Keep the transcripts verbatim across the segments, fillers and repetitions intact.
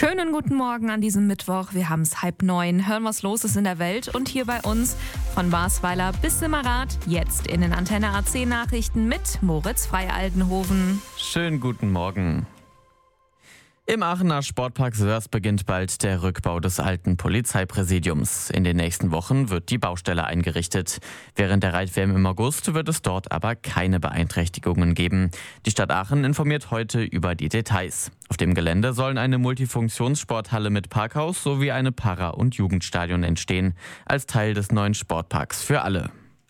Schönen guten Morgen an diesem Mittwoch. Wir haben es halb neun. Hören, was los ist in der Welt. Und hier bei uns von Basweiler bis Simmerath. Jetzt in den Antenne A C Nachrichten mit Moritz Freialtenhofen. Schönen guten Morgen. Im Aachener Sportpark Sörs beginnt bald der Rückbau des alten Polizeipräsidiums. In den nächsten Wochen wird die Baustelle eingerichtet. Während der Reitw M im August wird es dort aber keine Beeinträchtigungen geben. Die Stadt Aachen informiert heute über die Details. Auf dem Gelände sollen eine Multifunktionssporthalle mit Parkhaus sowie eine Para- und Jugendstadion entstehen, als Teil des neuen Sportparks für alle.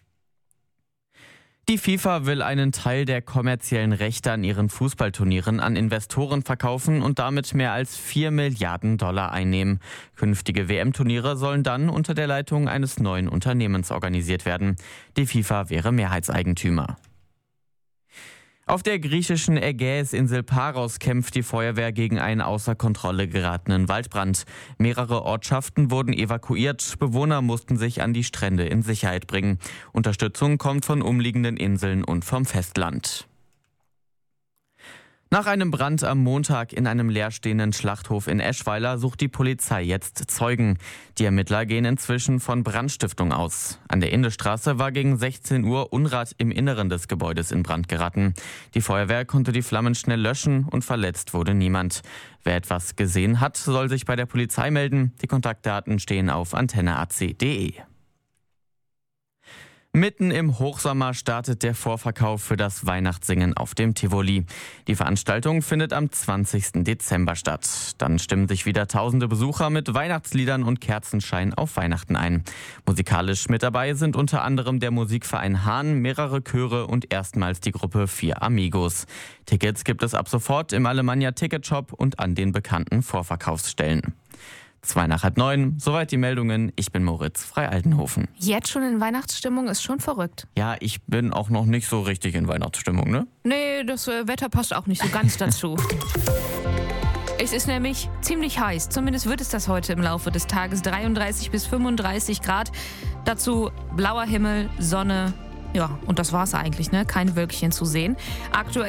Die FIFA will einen Teil der kommerziellen Rechte an ihren Fußballturnieren an Investoren verkaufen und damit mehr als vier Milliarden Dollar einnehmen. Künftige W M-Turniere sollen dann unter der Leitung eines neuen Unternehmens organisiert werden. Die FIFA wäre Mehrheitseigentümer. Auf der griechischen Ägäisinsel Paros kämpft die Feuerwehr gegen einen außer Kontrolle geratenen Waldbrand. Mehrere Ortschaften wurden evakuiert, Bewohner mussten sich an die Strände in Sicherheit bringen. Unterstützung kommt von umliegenden Inseln und vom Festland. Nach einem Brand am Montag in einem leerstehenden Schlachthof in Eschweiler sucht die Polizei jetzt Zeugen. Die Ermittler gehen inzwischen von Brandstiftung aus. An der Indestraße war gegen sechzehn Uhr Unrat im Inneren des Gebäudes in Brand geraten. Die Feuerwehr konnte die Flammen schnell löschen und verletzt wurde niemand. Wer etwas gesehen hat, soll sich bei der Polizei melden. Die Kontaktdaten stehen auf antenne a c punkt d e. Mitten im Hochsommer startet der Vorverkauf für das Weihnachtssingen auf dem Tivoli. Die Veranstaltung findet am zwanzigsten Dezember statt. Dann stimmen sich wieder tausende Besucher mit Weihnachtsliedern und Kerzenschein auf Weihnachten ein. Musikalisch mit dabei sind unter anderem der Musikverein Hahn, mehrere Chöre und erstmals die Gruppe Vier Amigos. Tickets gibt es ab sofort im Alemannia Ticketshop und an den bekannten Vorverkaufsstellen. Zwei nach halb neun, soweit die Meldungen. Ich bin Moritz Freialtenhofen. Jetzt schon in Weihnachtsstimmung ist schon verrückt. Ja, ich bin auch noch nicht so richtig in Weihnachtsstimmung, ne? Nee, das äh, Wetter passt auch nicht so ganz dazu. Es ist nämlich ziemlich heiß. Zumindest wird es das heute im Laufe des Tages. dreiunddreißig bis fünfunddreißig Grad. Dazu blauer Himmel, Sonne. Ja, und das war's eigentlich, ne? Keine Wölkchen zu sehen. Aktuell